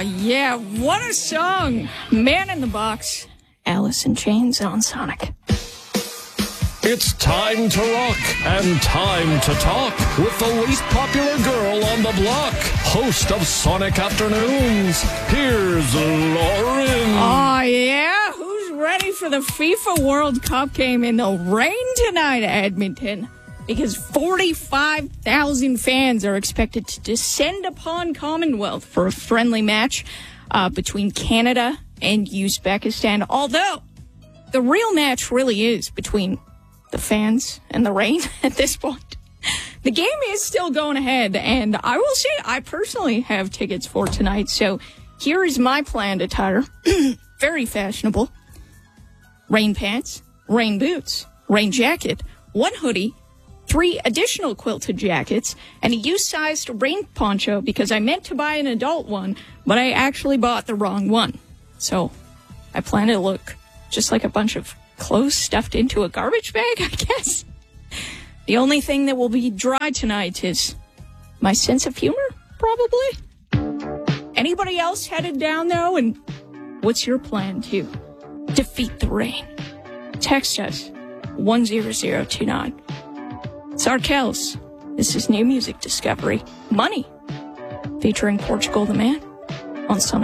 yeah, what a song. Man in the Box, Alice in Chains on Sonic. It's time to rock and time to talk with the least popular girl on the block, host of Sonic Afternoons. Here's Lauren. Oh, yeah? Who's ready for the FIFA World Cup game in the rain tonight, Edmonton? Because 45,000 fans are expected to descend upon Commonwealth for a friendly match between Canada and Uzbekistan. Although, the real match really is between the fans and the rain at this point. The game is still going ahead, and I will say I personally have tickets for tonight, so here is my planned attire. Very fashionable. Rain pants, rain boots, rain jacket, one hoodie, 3 additional quilted jackets, and a youth-sized rain poncho because I meant to buy an adult one, but I actually bought the wrong one. So I plan to look just like a bunch of clothes stuffed into a garbage bag, I guess. The only thing that will be dry tonight is my sense of humor, probably. Anybody else headed down, though? And what's your plan to defeat the rain? Text us, 10029. It's Arkells. This is New Music Discovery, Money, featuring Portugal the Man on Sonic.